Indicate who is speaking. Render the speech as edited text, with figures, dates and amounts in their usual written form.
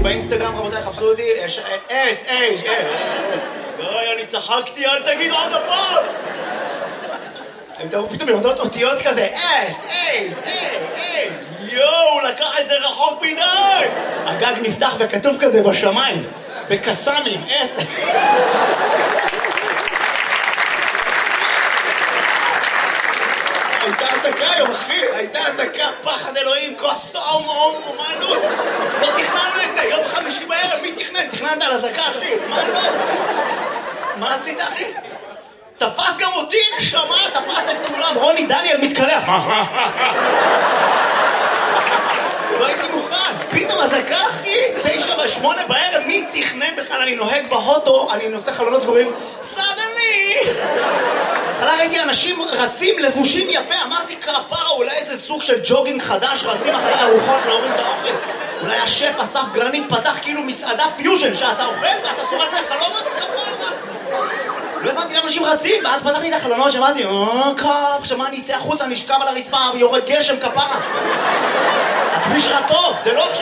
Speaker 1: באינסטגרם, רבותיי, חפשו אותי, אוי, אני צחקתי, אל תגיד עוד הפעם! הם תראו פתאום במדעות אותיות כזה, יואו, הוא לקח את זה רחוק מדי! הגג נפתח וכתוב כזה בשמיים, בקסמים, הייתה עסקה היום, אחי, הייתה עסקה, פחד אלוהים, כוסום, אומנות. לא תכננו את זה, יום חמישי בערב, מי תכנן? תכננת על עסקה, אחי, מה לא? מה עשית, אחי? תפס גם אותי, נשמה, תפס את כולם, רוני דניאל מתקלח. לא הייתי מוכן, פתאום עסקה, אחי, 9:08 בערב, מי תכנן בכלל? אני נוהג בהוטו, אני נושא חלונות סגורים, סדני! בהתחלה ראיתי אנשים רצים לבושים יפה, אמרתי כפרה, אולי איזה סוג של ג'וגינג חדש, רצים אחרי ארוחות להוריד את האוכל. אולי השף אסף גרנית פתח כאילו מסעדה פיוז'ן, שאתה אוכל ואתה סורק מהחלומות כפרה. לא הבנתי למה אנשים רצים, ואז פתחתי את החלונות שאמרתי, קאפ, שמה אני אצא החוצה, נשכב על הרצפה, יורד גשם כפרה. הכביש רע טוב, זה לא...